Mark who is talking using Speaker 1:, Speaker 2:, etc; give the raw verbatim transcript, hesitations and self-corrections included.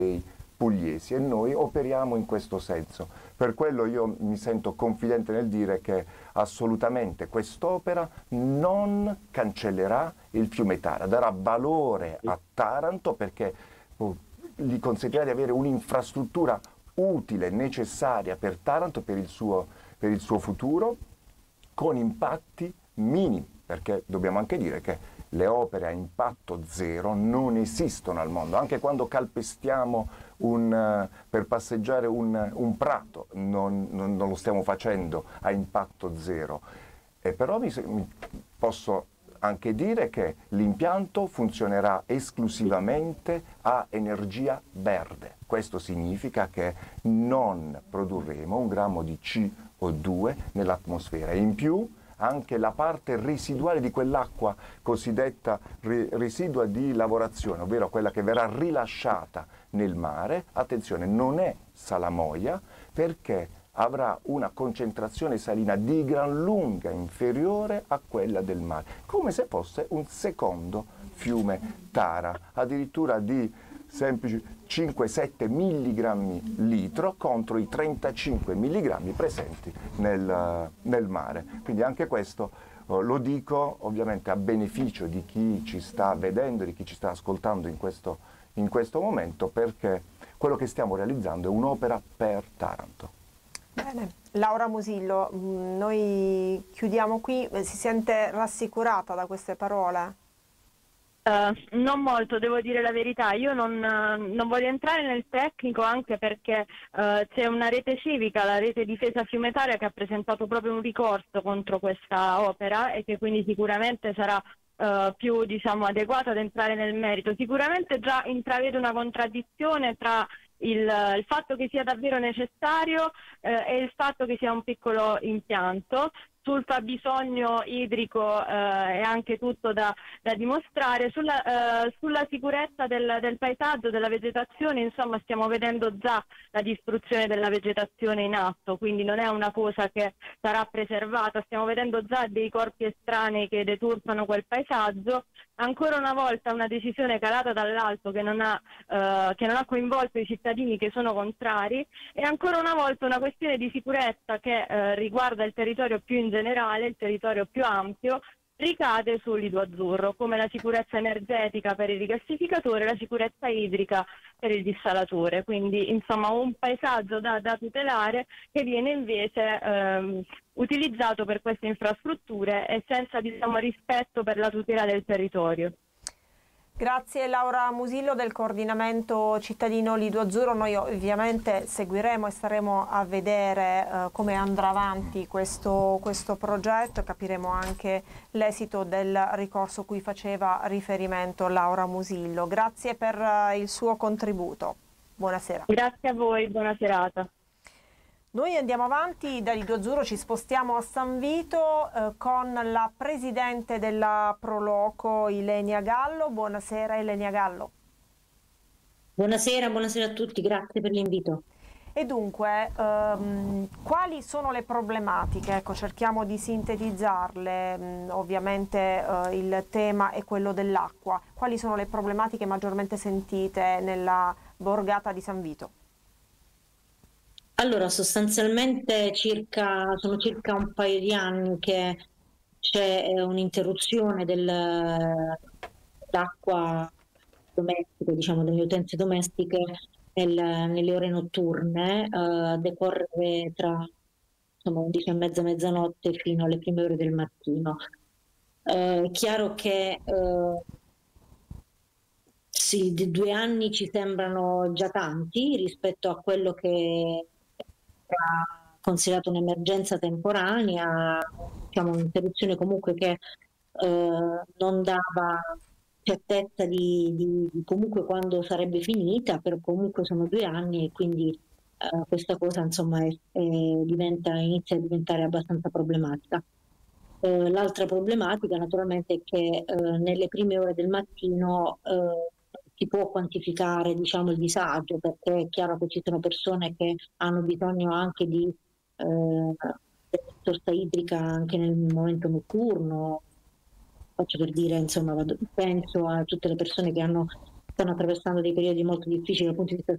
Speaker 1: pugliesi, e noi operiamo in questo senso. Per quello io mi sento confidente nel dire che assolutamente quest'opera non cancellerà il fiume Tara, darà valore a Taranto, perché oh, gli consentirà di avere un'infrastruttura utile, necessaria per Taranto, per il suo, per il suo futuro, con impatti minimi, perché dobbiamo anche dire che le opere a impatto zero non esistono al mondo. Anche quando calpestiamo un, per passeggiare un, un prato, non, non, non lo stiamo facendo a impatto zero. E però mi, mi posso anche dire che l'impianto funzionerà esclusivamente a energia verde. Questo significa che non produrremo un grammo di C O due nell'atmosfera. In più, anche la parte residuale di quell'acqua cosiddetta residua di lavorazione, ovvero quella che verrà rilasciata nel mare, attenzione, non è salamoia, perché avrà una concentrazione salina di gran lunga inferiore a quella del mare, come se fosse un secondo fiume Tara, addirittura di semplici cinque sette milligrammi litro contro i trentacinque milligrammi presenti nel, nel mare. Quindi anche questo eh, lo dico ovviamente a beneficio di chi ci sta vedendo, di chi ci sta ascoltando in questo, in questo momento, perché quello che stiamo realizzando è un'opera per Taranto.
Speaker 2: Bene, Laura Musillo, noi chiudiamo qui. Si sente rassicurata da queste parole?
Speaker 3: Uh, non molto, devo dire la verità. Io non, uh, non voglio entrare nel tecnico, anche perché uh, c'è una rete civica, la rete Difesa Fiume Tara, che ha presentato proprio un ricorso contro questa opera e che quindi sicuramente sarà uh, più, diciamo, adeguato ad entrare nel merito. Sicuramente già intravede una contraddizione tra il, il fatto che sia davvero necessario eh, e il fatto che sia un piccolo impianto. Sul fabbisogno idrico eh, è anche tutto da, da dimostrare. Sulla, eh, sulla sicurezza del, del paesaggio, della vegetazione, insomma, stiamo vedendo già la distruzione della vegetazione in atto, quindi non è una cosa che sarà preservata. Stiamo vedendo già dei corpi estranei che deturpano quel paesaggio. Ancora una volta una decisione calata dall'alto che non ha, eh, che non ha coinvolto i cittadini, che sono contrari, e ancora una volta una questione di sicurezza che eh, riguarda il territorio più in generale, il territorio più ampio, ricade sul Lido Azzurro, come la sicurezza energetica per il rigassificatore e la sicurezza idrica per il dissalatore. Quindi insomma un paesaggio da, da tutelare, che viene invece ehm, utilizzato per queste infrastrutture e senza, diciamo, rispetto per la tutela del territorio.
Speaker 2: Grazie Laura Musillo del coordinamento cittadino Lido Azzurro. Noi ovviamente seguiremo e staremo a vedere eh, come andrà avanti questo, questo progetto, capiremo anche l'esito del ricorso cui faceva riferimento Laura Musillo. Grazie per eh, il suo contributo. Buonasera.
Speaker 3: Grazie a voi, buona serata.
Speaker 2: Noi andiamo avanti, da Lido Azzurro ci spostiamo a San Vito eh, con la presidente della Proloco, Ilenia Gallo. Buonasera Ilenia Gallo.
Speaker 4: Buonasera, buonasera a tutti, grazie per l'invito.
Speaker 2: E dunque, ehm, quali sono le problematiche? Ecco, cerchiamo di sintetizzarle. Mm, ovviamente eh, il tema è quello dell'acqua. Quali sono le problematiche maggiormente sentite nella borgata di San Vito?
Speaker 4: Allora, sostanzialmente circa, sono circa un paio di anni che c'è un'interruzione del- dell'acqua domestica, diciamo, delle utenze domestiche nel- nelle ore notturne, eh, a decorrere tra insomma, undici e mezza, mezzanotte fino alle prime ore del mattino. Eh, È chiaro che eh, sì, di due anni ci sembrano già tanti rispetto a quello che era considerato un'emergenza temporanea, diciamo un'interruzione comunque che eh, non dava certezza di, di- di comunque quando sarebbe finita, però comunque sono due anni e quindi eh, questa cosa insomma è- è- diventa, inizia a diventare abbastanza problematica. Eh, l'altra problematica naturalmente è che eh, nelle prime ore del mattino eh, si può quantificare, diciamo, il disagio, perché è chiaro che ci sono persone che hanno bisogno anche di eh, sorta idrica anche nel momento notturno. Faccio per dire, insomma, vado- penso a tutte le persone che hanno, stanno attraversando dei periodi molto difficili dal punto di vista